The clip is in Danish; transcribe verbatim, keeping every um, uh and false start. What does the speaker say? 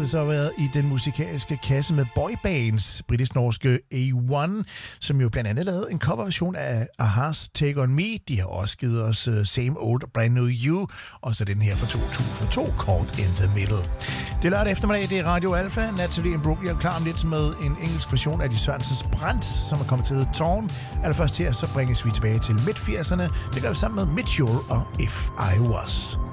det så været i den musikalske kasse med boybands, britisk-norske A et, som jo blandt andet lavede en coverversion af Aha's Take On Me. De har også givet os uh, Same Old Brand New You, og så den her fra to tusind og to, Caught in the Middle. Det er lørdag eftermiddag, det er Radio Alpha. Natalie Imbruglia er klar om lidt med en engelsk version af de Sørensens Brandt, som er kommet til Tårn. Allerførst her, så bringes vi tilbage til midt firserne. Det gør vi sammen med Mitchell og If I Was.